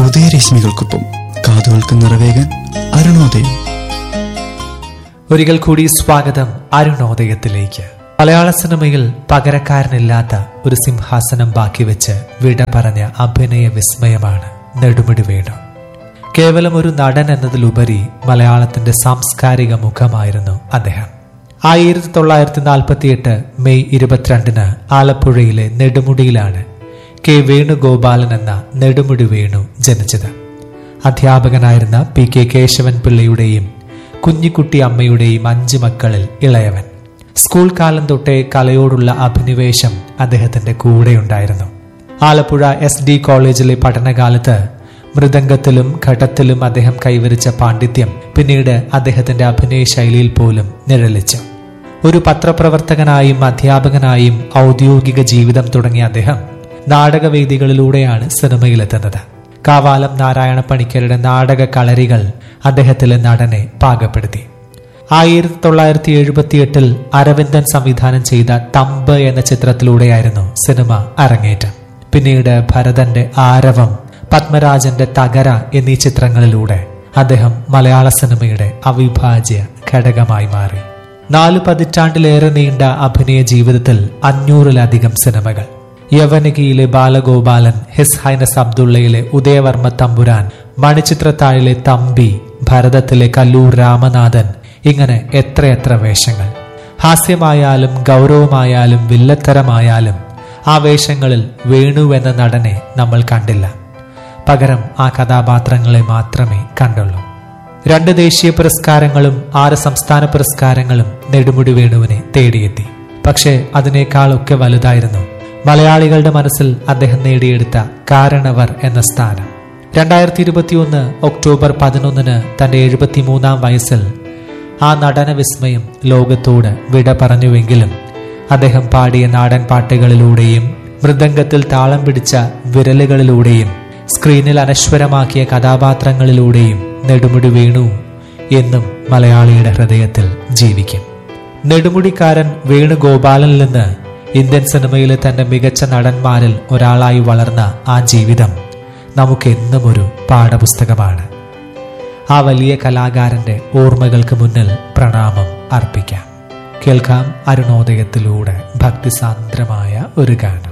ഉദയരശ്മികൾക്കൊപ്പം കാതുകൾക്ക് നിറവേകാൻ അരുണോദയം. ഒരിക്കൽ കൂടി സ്വാഗതം അരുണോദയത്തിലേക്ക്. മലയാള സിനിമയിൽ പകരക്കാരനില്ലാത്ത ഒരു സിംഹാസനം ബാക്കി വെച്ച് വിട പറഞ്ഞ അഭിനയ വിസ്മയമാണ് നെടുമുടി വേണു. കേവലം ഒരു നടൻ എന്നതിലുപരി മലയാളത്തിന്റെ സാംസ്കാരിക മുഖമായിരുന്നു അദ്ദേഹം. 1948 മെയ് 22 ആലപ്പുഴയിലെ നെടുമുടിയിലാണ് കെ വേണുഗോപാലൻ എന്ന നെടുമുടി വേണു ജനിച്ചത്. അധ്യാപകനായിരുന്ന പി കെ കേശവൻ പിള്ളയുടെയും കുഞ്ഞിക്കുട്ടി അമ്മയുടെയും 5 മക്കളിൽ ഇളയവൻ. സ്കൂൾ കാലം തൊട്ടേ കലയോടുള്ള അഭിനിവേശം അദ്ദേഹത്തിന്റെ കൂടെയുണ്ടായിരുന്നു. ആലപ്പുഴ SD കോളേജിലെ പഠനകാലത്ത് മൃദംഗത്തിലും ഘടത്തിലും അദ്ദേഹം കൈവരിച്ച പാണ്ഡിത്യം പിന്നീട് അദ്ദേഹത്തിന്റെ അഭിനയ ശൈലിയിൽ പോലും നിഴലിച്ചു. ഒരു പത്രപ്രവർത്തകനായും അധ്യാപകനായും ഔദ്യോഗിക ജീവിതം തുടങ്ങിയ അദ്ദേഹം നാടകവേദികളിലൂടെയാണ് സിനിമയിലെത്തുന്നത്. കാവാലം നാരായണ പണിക്കരുടെ നാടക കളരികൾ അദ്ദേഹത്തിലെ നടനെ പാകപ്പെടുത്തി. 1978 അരവിന്ദൻ സംവിധാനം ചെയ്ത തമ്പ് എന്ന ചിത്രത്തിലൂടെയായിരുന്നു സിനിമ അരങ്ങേറ്റം. പിന്നീട് ഭരതന്റെ ആരവം, പത്മരാജന്റെ തകര എന്നീ ചിത്രങ്ങളിലൂടെ അദ്ദേഹം മലയാള സിനിമയുടെ അവിഭാജ്യ ഘടകമായി മാറി. 4 പതിറ്റാണ്ടിലേറെ നീണ്ട അഭിനയ ജീവിതത്തിൽ 500-ലധികം സിനിമകൾ. യവനികയിലെ ബാലഗോപാലൻ, ഹിസ് ഹൈനസ് അബ്ദുള്ളയിലെ ഉദയവർമ്മ തമ്പുരാൻ, മണിച്ചിത്രത്താഴിലെ തമ്പി, ഭരതത്തിലെ കല്ലൂർ രാമനാഥൻ, ഇങ്ങനെ എത്രയെത്ര വേഷങ്ങൾ. ഹാസ്യമായാലും ഗൗരവമായാലും വില്ലത്തരമായാലും ആ വേഷങ്ങളിൽ വേണു എന്ന നടനെ നമ്മൾ കണ്ടില്ല. പകരം ആ കഥാപാത്രങ്ങളെ മാത്രമേ കണ്ടുള്ളൂ. 2 ദേശീയ പുരസ്കാരങ്ങളും 6 സംസ്ഥാന പുരസ്കാരങ്ങളും നെടുമുടി വേണുവിനെ തേടിയെത്തി. പക്ഷേ അതിനേക്കാളൊക്കെ വലുതായിരുന്നു മലയാളികളുടെ മനസ്സിൽ അദ്ദേഹം നേടിയെടുത്ത കാരണവർ എന്ന സ്ഥാനം. 2021 ഒക്ടോബർ 11 തന്റെ 73-ാം വയസ്സിൽ ആ നടന വിസ്മയം ലോകത്തോട് വിട പറഞ്ഞുവെങ്കിലും അദ്ദേഹം പാടിയ നാടൻ പാട്ടുകളിലൂടെയും മൃദംഗത്തിൽ താളം പിടിച്ച വിരലുകളിലൂടെയും സ്ക്രീനിൽ അനശ്വരമാക്കിയ കഥാപാത്രങ്ങളിലൂടെയും നെടുമുടി വേണു എന്നും മലയാളിയുടെ ഹൃദയത്തിൽ ജീവിക്കും. നെടുമുടിക്കാരൻ വേണുഗോപാലനിൽ നിന്ന് ഇന്ത്യൻ സിനിമയിലെ തന്റെ മികച്ച നടന്മാരിൽ ഒരാളായി വളർന്ന ആ ജീവിതം നമുക്കെന്നും ഒരു പാഠപുസ്തകമാണ്. ആ വലിയ കലാകാരന്റെ ഓർമ്മകൾക്ക് മുന്നിൽ പ്രണാമം അർപ്പിക്കാം. കേൾക്കാം അരുണോദയത്തിലൂടെ ഭക്തിസാന്ദ്രമായ ഒരു ഗാനം.